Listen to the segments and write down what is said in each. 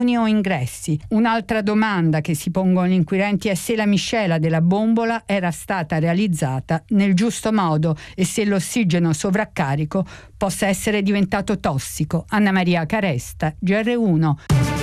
o ingressi. Un'altra domanda che si pongono gli inquirenti è se la miscela della bombola era stata realizzata nel giusto modo e se l'ossigeno sovraccarico possa essere diventato tossico. Anna Maria Caresta, GR1.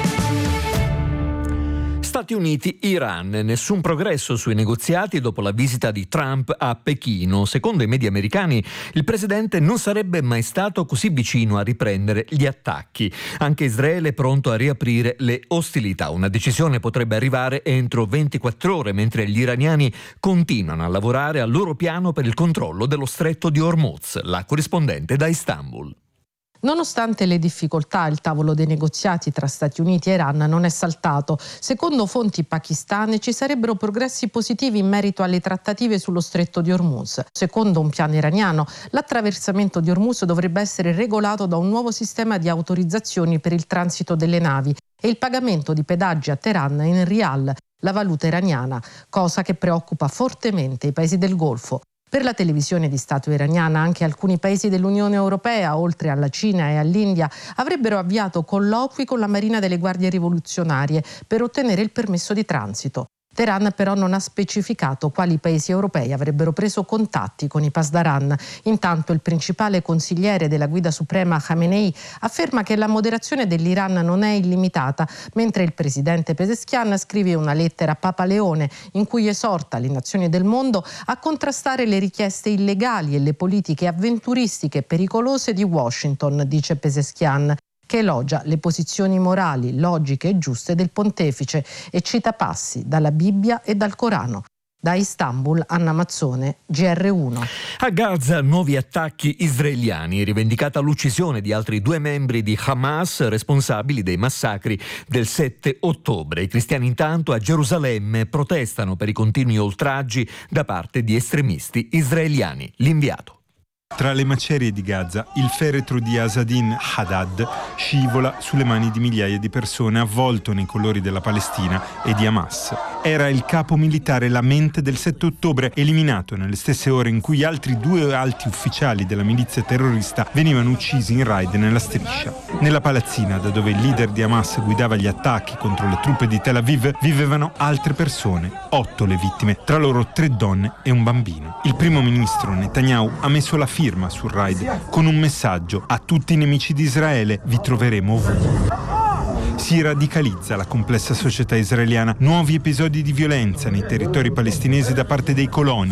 Stati Uniti-Iran, nessun progresso sui negoziati dopo la visita di Trump a Pechino. Secondo i media americani, il presidente non sarebbe mai stato così vicino a riprendere gli attacchi. Anche Israele è pronto a riaprire le ostilità. Una decisione potrebbe arrivare entro 24 ore, mentre gli iraniani continuano a lavorare al loro piano per il controllo dello stretto di Hormuz. La corrispondente da Istanbul. Nonostante le difficoltà, il tavolo dei negoziati tra Stati Uniti e Iran non è saltato. Secondo fonti pakistane ci sarebbero progressi positivi in merito alle trattative sullo stretto di Hormuz. Secondo un piano iraniano, l'attraversamento di Hormuz dovrebbe essere regolato da un nuovo sistema di autorizzazioni per il transito delle navi e il pagamento di pedaggi a Teheran in rial, la valuta iraniana, cosa che preoccupa fortemente i paesi del Golfo. Per la televisione di Stato iraniana anche alcuni paesi dell'Unione Europea, oltre alla Cina e all'India, avrebbero avviato colloqui con la Marina delle Guardie Rivoluzionarie per ottenere il permesso di transito. Teheran però non ha specificato quali paesi europei avrebbero preso contatti con i Pasdaran. Intanto il principale consigliere della guida suprema Khamenei afferma che la moderazione dell'Iran non è illimitata, mentre il presidente Pezeshkian scrive una lettera a Papa Leone in cui esorta le nazioni del mondo a contrastare le richieste illegali e le politiche avventuristiche e pericolose di Washington, dice Pezeshkian, che elogia le posizioni morali, logiche e giuste del pontefice e cita passi dalla Bibbia e dal Corano. Da Istanbul, Anna Mazzone, GR1. A Gaza nuovi attacchi israeliani, rivendicata l'uccisione di altri 2 membri di Hamas responsabili dei massacri del 7 ottobre. I cristiani intanto a Gerusalemme protestano per i continui oltraggi da parte di estremisti israeliani. L'inviato. Tra le macerie di Gaza, il feretro di Asadin Haddad scivola sulle mani di migliaia di persone avvolto nei colori della Palestina e di Hamas. Era il capo militare Lament del 7 ottobre, eliminato nelle stesse ore in cui altri 2 alti ufficiali della milizia terrorista venivano uccisi in raid nella striscia. Nella palazzina, da dove il leader di Hamas guidava gli attacchi contro le truppe di Tel Aviv, vivevano altre persone, 8 le vittime, tra loro 3 donne e un bambino. Il primo ministro Netanyahu ha messo la firma sul raid con un messaggio: a tutti i nemici di Israele, vi troveremo ovunque. Si radicalizza la complessa società israeliana, nuovi episodi di violenza nei territori palestinesi da parte dei coloni.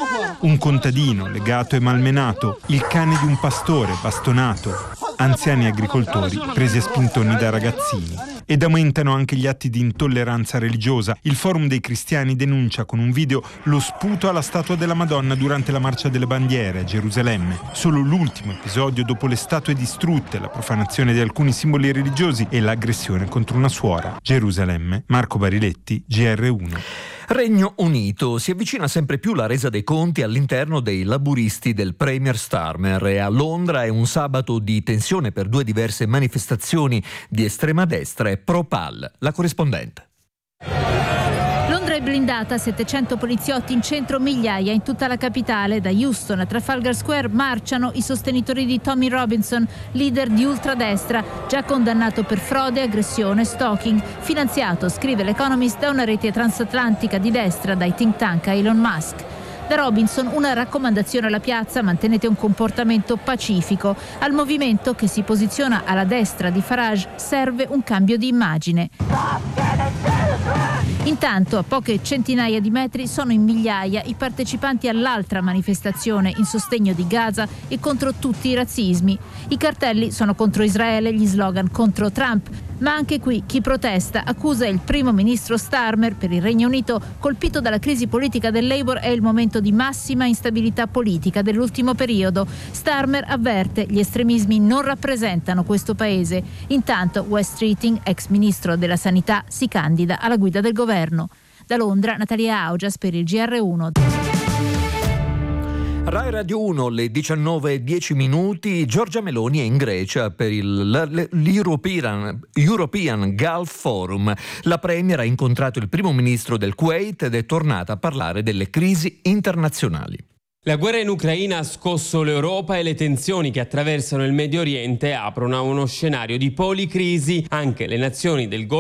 Un contadino legato e malmenato, il cane di un pastore bastonato, anziani agricoltori presi a spintoni da ragazzini. Ed aumentano anche gli atti di intolleranza religiosa. Il Forum dei Cristiani denuncia con un video lo sputo alla statua della Madonna durante la Marcia delle Bandiere a Gerusalemme. Solo l'ultimo episodio dopo le statue distrutte, la profanazione di alcuni simboli religiosi e l'aggressione contro una suora. Gerusalemme, Marco Bariletti, GR1. Regno Unito. Si avvicina sempre più la resa dei conti all'interno dei laburisti del Premier Starmer e a Londra è un sabato di tensione per 2 diverse manifestazioni di estrema destra e pro-PAL. La corrispondente. Londra è blindata, 700 poliziotti in centro, migliaia in tutta la capitale. Da Houston a Trafalgar Square marciano i sostenitori di Tommy Robinson, leader di ultradestra, già condannato per frode, aggressione, stalking, finanziato, scrive l'Economist, da una rete transatlantica di destra, dai think tank a Elon Musk. Da Robinson una raccomandazione alla piazza: mantenete un comportamento pacifico. Al movimento, che si posiziona alla destra di Farage, serve un cambio di immagine. Intanto, a poche centinaia di metri, sono in migliaia i partecipanti all'altra manifestazione in sostegno di Gaza e contro tutti i razzismi. I cartelli sono contro Israele, gli slogan contro Trump. Ma anche qui chi protesta accusa il primo ministro Starmer. Per il Regno Unito, colpito dalla crisi politica del Labour, è il momento di massima instabilità politica dell'ultimo periodo. Starmer avverte: gli estremismi non rappresentano questo paese. Intanto Wes Streeting, ex ministro della Sanità, si candida alla guida del governo. Da Londra, Natalia Augias per il GR1. Rai Radio 1, le 19:10. Giorgia Meloni è in Grecia per l'European Gulf Forum. La Premier ha incontrato il primo ministro del Kuwait ed è tornata a parlare delle crisi internazionali. La guerra in Ucraina ha scosso l'Europa e le tensioni che attraversano il Medio Oriente aprono a uno scenario di policrisi. Anche le nazioni del Golfo